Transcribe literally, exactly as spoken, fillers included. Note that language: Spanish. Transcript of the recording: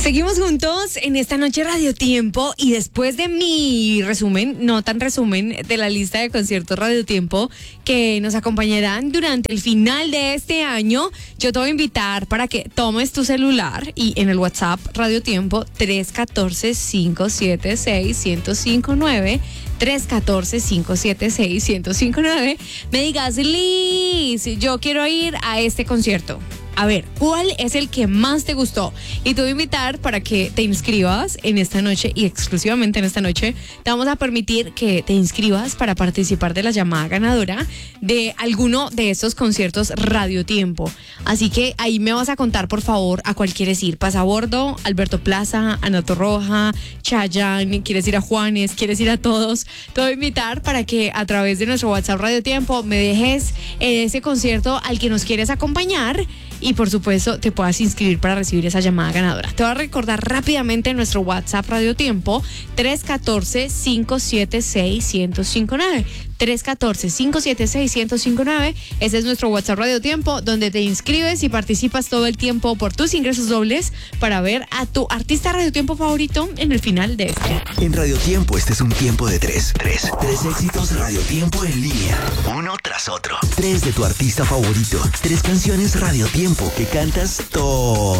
Seguimos juntos en esta noche Radio Tiempo y después de mi resumen, no tan resumen, de la lista de conciertos Radio Tiempo que nos acompañarán durante el final de este año, yo te voy a invitar para que tomes tu celular y en el WhatsApp Radio Tiempo tres uno cuatro, cinco siete seis, uno cero cinco nueve tres uno cuatro, cinco siete seis, uno cero cinco nueve me digas, Liz, yo quiero ir a este concierto. A ver, ¿cuál es el que más te gustó? Y te voy a invitar para que te inscribas en esta noche y exclusivamente en esta noche te vamos a permitir que te inscribas para participar de la llamada ganadora de alguno de estos conciertos Radio Tiempo. Así que ahí me vas a contar, por favor, a cuál quieres ir. Pasabordo, Alberto Plaza, Ana Torroja, Chayanne, quieres ir a Juanes, quieres ir a todos. Te voy a invitar para que a través de nuestro WhatsApp Radio Tiempo me dejes ese concierto al que nos quieres acompañar. Y por supuesto te puedas inscribir para recibir esa llamada ganadora. Te voy a recordar rápidamente nuestro WhatsApp Radio Tiempo tres uno cuatro, cinco siete seis, uno cero cinco nueve tres uno cuatro, cinco siete seis, uno cero cinco nueve. Ese es nuestro WhatsApp Radio Tiempo, donde te inscribes y participas todo el tiempo por tus ingresos dobles para ver a tu artista Radio Tiempo favorito en el final de este. En Radio Tiempo este es un tiempo de tres. Tres. Tres éxitos Radio Tiempo en línea. Uno tras otro. Tres de tu artista favorito. Tres canciones Radio Tiempo que cantas todo